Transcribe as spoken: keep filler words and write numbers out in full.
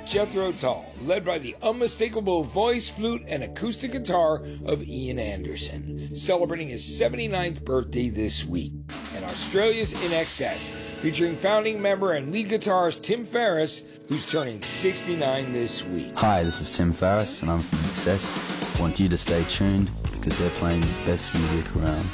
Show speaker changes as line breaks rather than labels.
Jethro Tull, led by the unmistakable voice, flute, and acoustic guitar of Ian Anderson, celebrating his seventy-ninth birthday this week. And Australia's In Excess, featuring founding member and lead guitarist Tim Ferriss, who's turning sixty-nine this week.
Hi, this is Tim Ferriss, and I'm from In Excess. I want you to stay tuned because they're playing the best music around.